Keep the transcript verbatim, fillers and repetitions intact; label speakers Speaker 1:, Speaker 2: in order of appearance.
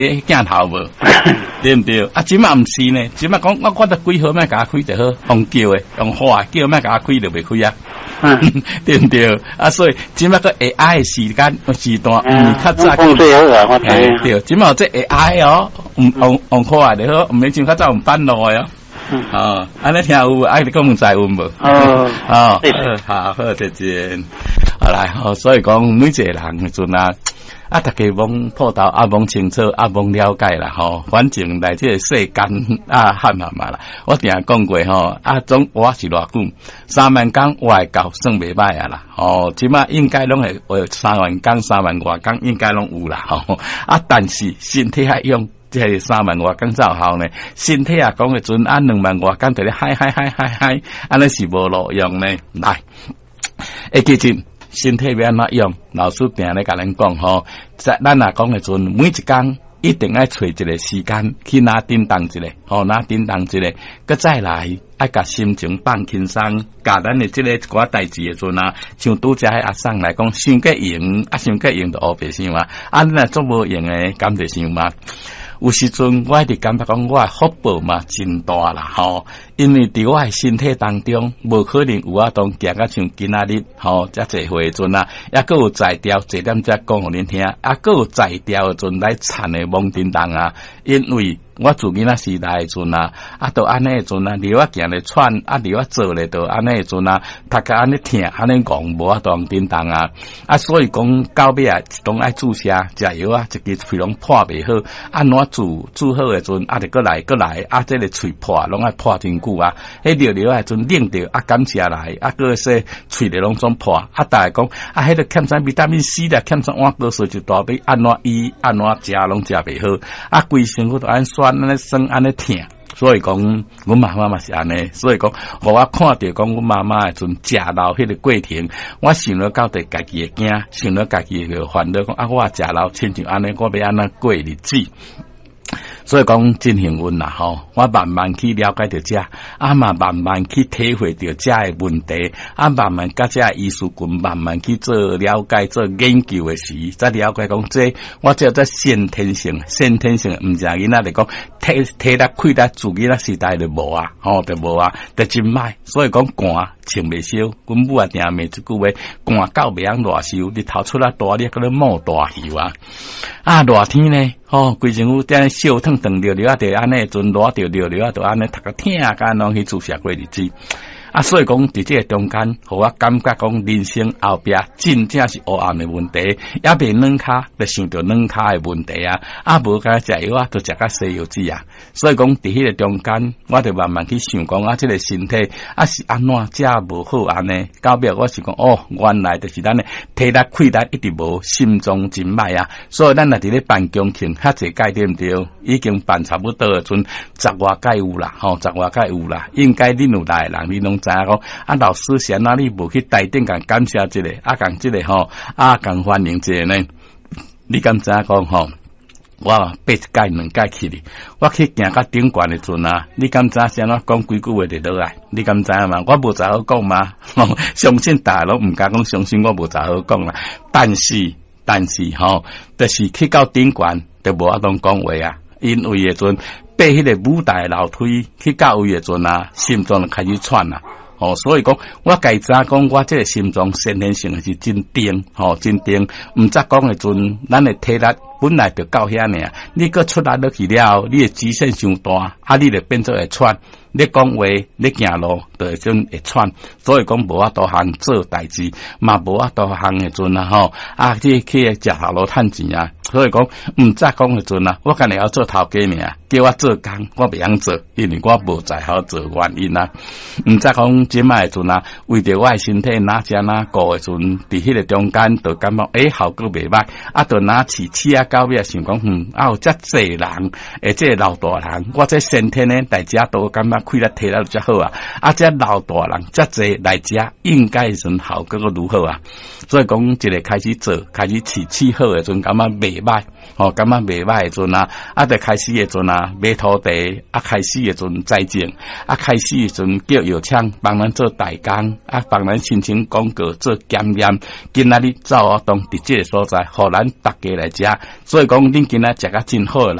Speaker 1: 诶镜头无，对毋对？啊，即嘛毋是呢，即嘛讲我我得几号莫甲开就好，用叫诶，用话叫莫甲开就袂开啊。嗯，对毋对？啊，所以即马个 A I 诶时间时段，嗯，较早
Speaker 2: 讲最好啊，我睇。
Speaker 1: 对，即马有这 A I 哦，用用用看就好，毋免像较早用板路诶哦。哦，安尼听有无？爱你讲在有无？
Speaker 2: 哦，
Speaker 1: 哦，好好再见。好来，哦，所以讲每一个人诶阵啊。啊，大家罔破头，啊罔清楚，啊罔了解啦，吼。反正来这个世间啊，汉嘛嘛啦。我定讲过吼，啊总我是偌久，三万工我会到，算袂歹啊啦。哦，即马应该拢会有三万工、三万外工，应该拢有啦。吼，啊，但是身体还用，即个三万外工奏效呢？身体啊讲诶阵，啊两万外工在咧嗨嗨嗨嗨嗨，安尼是无路用呢。来，诶，其实。身体要安怎用？老师定咧甲咱讲吼，在咱若讲诶阵，每一工一定爱找一个时间去拿叮当一下，吼拿叮当一下，佮再来爱甲心情放轻松，甲咱诶即个一寡代志诶阵啊，像拄则迄阿送来讲，想个用，啊想个用就黑白想嘛，啊你若做无用诶，敢就想嘛。有时阵我一直感觉讲我诶福报嘛真大啦吼，因为伫我诶身体当中，无可能有法当行甲像今仔日吼，遮济岁阵啊，抑佫有在调坐点遮讲互恁听，啊佫有在调诶阵来产诶懵叮当啊，因为我自囡仔时代诶阵啊，啊都安尼诶阵啊，离我行咧喘，啊离我做咧都安尼诶阵啊，读甲安尼疼，安尼讲无法当叮当啊，啊所以讲到尾啊，拢爱注射食药啊，一支喙拢破袂好，啊怎煮煮好诶阵，啊，就过来过来，啊，这个喙破，拢爱破真久啊。迄尿尿诶阵冷着，啊，感谢来，啊，个说喙咧拢总破，啊，大家讲，啊，迄个欠啥维他命 C 啦，欠啥碗高素就大杯，安怎医，安怎食拢食袂好，啊，规身躯都安酸，安尼酸，安尼疼。所以讲，阮妈妈嘛是安尼，所以讲，互我看到讲阮妈妈诶阵食老迄个过程，我想了到底家己诶惊，想了家己诶烦恼，讲啊，我食老亲像安尼，我要安怎过日子。所以讲真幸运啦吼，我慢慢去了解着遮，啊嘛慢慢去体会着遮诶问题，啊慢慢甲遮医术群慢慢去做了解、做研究诶时，才了解讲这我这做先天性、先天性，毋是囡仔嚟讲体体力、气力自囡仔时代就无啊，吼就无啊，就真歹。所以讲寒穿袂烧，阮母啊定骂一句话：寒到袂晓热烧，日头出来大，你搁咧冒大油啊！啊热天呢？吼，规身躯踮烧烫烫着着啊，着安尼阵热着着着啊，着安尼，读个疼甲拢去注射过日子。啊，所以讲伫这个中间，互我感觉讲人生后壁真正是黑暗的问题，也袂软骹，就想着软骹的问题啊。啊，无甲食药啊，就食甲西药子啊。所以讲伫迄个中间，我就慢慢去想讲啊，这个身体啊是安怎食无好安尼。到尾我是讲哦，原来就是咱的体力气力一直无，心脏真歹啊。所以咱若伫咧办公庆较济届对毋对？已经办差不多诶阵十外届有啦，吼，十外届有啦。应该恁有来人，恁拢知影讲啊，老师是安那你无去台顶共感谢一个，啊共即个吼，啊共欢迎一个呢？你敢知影讲吼？我八届两届去哩，我去行到顶悬的阵啊，你敢知是安怎讲几句话就落来？你敢知影嘛？我无啥好讲嘛，相信大家拢毋敢讲，相信我无啥好讲啦。但是但是吼，就是去到顶悬，就无法当讲话啊，因为迄阵爬迄个舞台楼梯去到位迄阵啊，心脏就开始喘啊。哦，所以讲，我家知讲，我这个心脏先天性是真定，吼、哦，真定。毋则讲的阵，咱的体力本来就到遐尔，你搁出来落去了，你的极限伤大，啊，你就变做会喘。你讲话，你行路，就会阵会喘。所以讲，无法度通做代志，嘛无法度通的阵啊，吼，啊，去去食头路趁钱啊。所以讲，毋则讲的阵啊，我干日要做头家尔，叫我做工，我袂晓做，因为我无在好做原因啊。毋则讲。即卖阵啊，为着我诶身体哪食哪顾诶阵，伫迄个中间就感觉诶效果袂歹，啊，就拿起起啊到尾想讲，嗯，啊有遮济人，诶，即个老大人，我这先天呢大家都感觉气力体力遮好啊，啊，这老大人遮济来食，应该阵效果如何啊？所以讲一个开始做，开始起气好诶阵，感觉袂歹，吼、哦，感觉袂歹诶阵啊，啊，就开始诶阵啊， 啊买土地啊开始诶阵栽种啊开始诶阵叫药厂帮咱做代工啊帮咱申请广告做检验，今仔日走活动伫即个所在，互咱大家来食，所以讲恁今仔食甲真好啦。